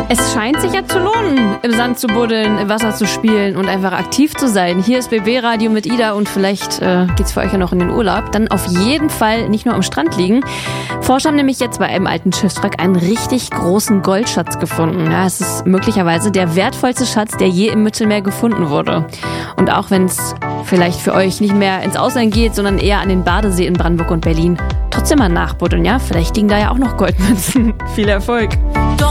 Es scheint sich ja zu lohnen, im Sand zu buddeln, im Wasser zu spielen und einfach aktiv zu sein. Hier ist BB Radio mit Ida und vielleicht geht's für euch ja noch in den Urlaub. Dann auf jeden Fall nicht nur am Strand liegen. Forscher haben nämlich jetzt bei einem alten Schiffswrack einen richtig großen Goldschatz gefunden. Ja, es ist möglicherweise der wertvollste Schatz, der je im Mittelmeer gefunden wurde. Und auch wenn es vielleicht für euch nicht mehr ins Ausland geht, sondern eher an den Badesee in Brandenburg und Berlin, trotzdem mal nachbuddeln, ja? Vielleicht liegen da ja auch noch Goldmünzen. Viel Erfolg!